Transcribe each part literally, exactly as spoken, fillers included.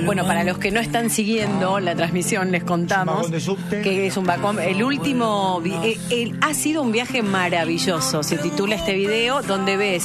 Bueno, para los que no están siguiendo la transmisión, les contamos que es un vagón. El último, el, el, ha sido un viaje maravilloso. Se titula este video donde ves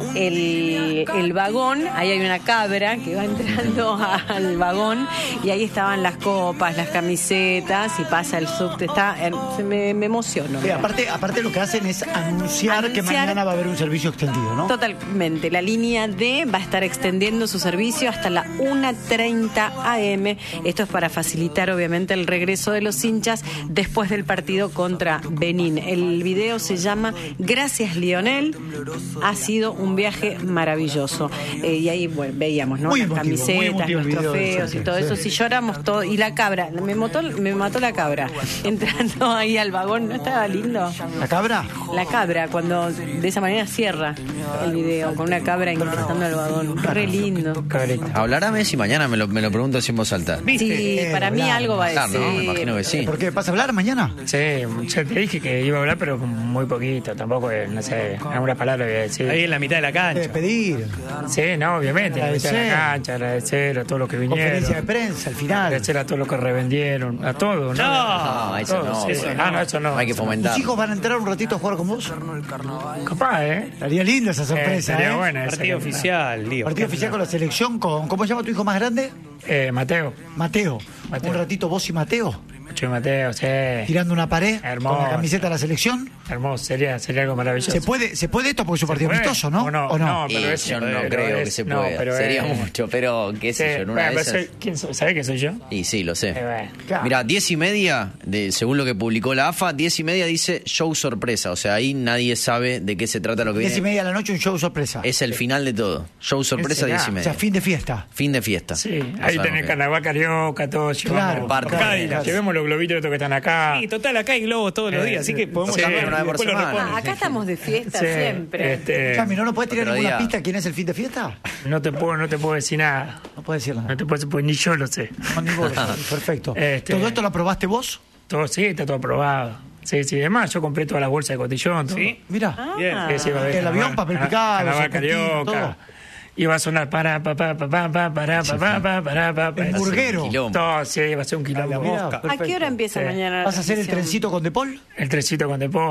el, el vagón. Ahí hay una cabra que va entrando al vagón y ahí estaban las copas, las camisetas y pasa el subte. Está, se me, me emociono. Sí, aparte, aparte lo que hacen es anunciar, anunciar que mañana va a haber un servicio extendido, ¿no? Totalmente. La línea D va a estar extendiendo su servicio hasta la una treinta a eme. Esto es para facilitar, obviamente, el regreso de los hinchas después del partido contra Benín. El video se llama Gracias, Lionel. Ha sido un viaje maravilloso. Eh, y ahí bueno, veíamos, ¿no? Muy Las emotivo, camisetas, los trofeos sí, y todo sí. eso. Si lloramos todo. Y la cabra, me mató, me mató la cabra. Entrando ahí al vagón, ¿no estaba lindo? ¿La cabra? La cabra, cuando de esa manera cierra el video, con una cabra ingresando al vagón. Re lindo. ¿Hablará Messi mañana? Me lo, me lo pregunto así en voz alta. Sí, para mí algo va a decir. ¿no? Me imagino que sí. ¿Por qué? ¿Vas a hablar mañana? Sí, ya te dije que iba a hablar, pero muy poquito. Tampoco, no sé, algunas palabras voy a decir. Ahí en la mitad de la cancha. Eh, pedir. Sí, no, obviamente. En la mitad de la cancha, agradecer a todos los que vinieron. Conferencia de prensa, al final. Agradecer a todos los que revendieron. A todos, ¿no? No, no, eso no. Sí, Eso no. Ah, no, eso no. Hay que fomentar. ¿Tus hijos van a entrar un ratito a jugar con vos? Capaz, ¿eh? Estaría linda esa sorpresa, Eh, estaría ¿eh? buena esa. Partido oficial, Lío. Partido oficial con la selección, con ¿cómo se llama tu hijo más grande? Eh, Mateo. Mateo. Mateo. Un ratito vos y Mateo, Mucho Mateo, sí. tirando una pared Hermoso. con la camiseta de la selección. Hermoso, sería, sería algo maravilloso. ¿Se puede, ¿Se puede esto porque es un partido puede? amistoso, no? ¿O no? ¿O no? No, Y pero es- yo no pero creo es- que se no, pueda. pero Sería es- mucho, pero qué sé Sí, yo, en una bueno, de pero esas... soy- ¿quién soy? ¿Sabés que soy yo? Y sí, lo sé. Eh, bueno. Claro. Mira, diez y media, de, según lo que publicó la A F A, diez y media dice show sorpresa. O sea, ahí nadie sabe de qué se trata lo que Diez y viene. media de la noche, un show sorpresa. Es el final de todo. Show sorpresa, será? diez y O media. sea, fin de fiesta. Fin de fiesta. Sí, No ahí sabemos tenés qué. carnaval carioca, todo. Claro, Llevamos, parte. Acá, llevemos los globitos estos que están acá. Sí, total, acá hay globos todos los Eh, días, así que podemos sí, llamar una vez por después lo semana. responden. Ah, acá estamos de fiesta Sí, siempre. este, Cami, ¿no nos puedes tirar Otro ninguna día. pista quién es el fin de fiesta? no te puedo, no te puedo decir nada. No puedes decir nada. No te puedo decir, pues ni yo lo sé. No, ni vos. Perfecto. Este- ¿Todo esto lo aprobaste vos? Todo sí, está todo aprobado. Sí, sí. Además, yo compré todas las bolsas de cotillón. Todo. Sí. Mira. Bien. Sí, sí, va a haber El carnaval, avión, papel carna- picado, carnaval serpentín, carioca. todo. Y va a sonar para, pa, pa, pa, pa, pa, para, pa, pa, pa, para, pa, pa. El burguero. Quilombo. Todo, sí, va a ser un quilombo. Mira, ¿A qué hora empieza Sí. mañana la ¿Vas a hacer el transmisión? trencito con De Paul? El trencito con Depó.